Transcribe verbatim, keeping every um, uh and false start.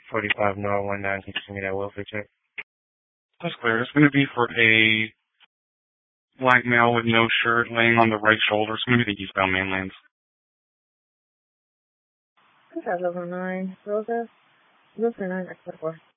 forty-five Nor one nine. Can you send me that welfare check? That's clear. It's going to be for a black male with no shirt laying on the right shoulder. It's going to be the eastbound mainlands. Okay, level nine. Rosa. Level nine, X four.